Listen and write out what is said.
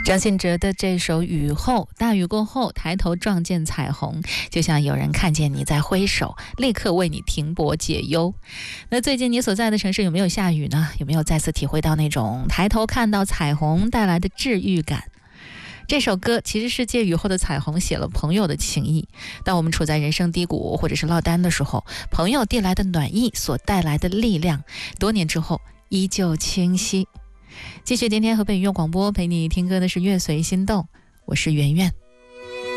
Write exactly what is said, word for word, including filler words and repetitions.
张信哲的这首《雨后》，大雨过后抬头撞见彩虹，就像有人看见你在挥手，立刻为你停泊解忧。那最近你所在的城市有没有下雨呢？有没有再次体会到那种抬头看到彩虹带来的治愈感？这首歌其实是借雨后的彩虹写了朋友的情谊。当我们处在人生低谷或者是落单的时候，朋友递来的暖意所带来的力量，多年之后依旧清晰。继续今天河北语用广播陪你听歌的是乐随心动，我是圆圆。